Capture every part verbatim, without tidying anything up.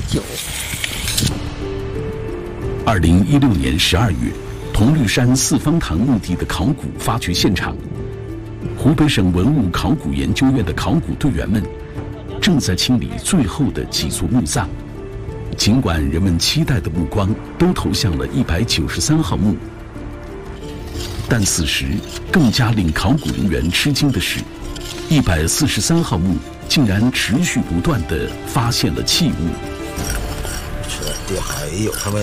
九。 二零一六年十二月，铜绿山四方塘墓地的考古发掘现场，湖北省文物考古研究院的考古队员们正在清理最后的几座墓葬。尽管人们期待的目光都投向了一百九十三号墓，但此时更加令考古人员吃惊的是，一百四十三号墓竟然持续不断地发现了器物。 这还有他们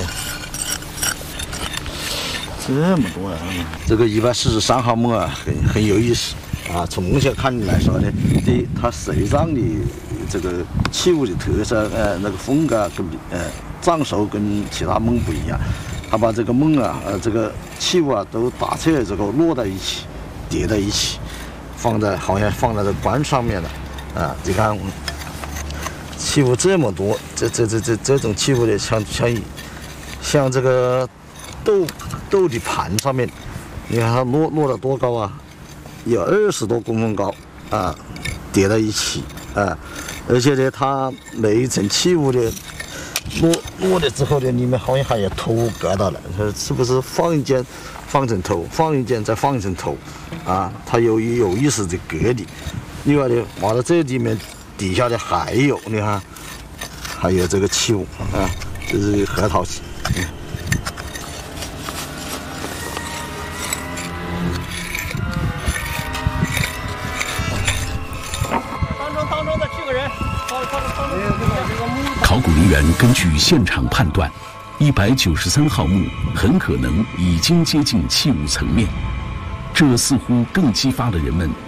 这么多啊！这个一百四十三号墓啊，很很有意思啊。从目前看来说呢，第一，它随葬的这个器物的特色，呃，那个风格跟呃葬首跟其他墓不一样。它把这个墓啊，呃，这个器物啊，都打侧这个摞在一起，叠在一起，放在好像放在这棺上面了啊。你看，器物这么多，这这这这这种器物的，像像像这个豆豆的盘上面，你看它摞摞了多高啊？有二十多公分高啊，叠在一起啊。而且呢，它每一层器物的摞摞了之后呢，里面好像还有头疙瘩了，是不是放一件放成头，放一件再放一层头啊？它有有意思的隔离。另外呢，挖到这里面底下的还有，你看还有这个器物啊，这是核桃器。嗯考古人员根据现场判断，一百九十三号墓很可能已经接近器物层面，这似乎更激发了人们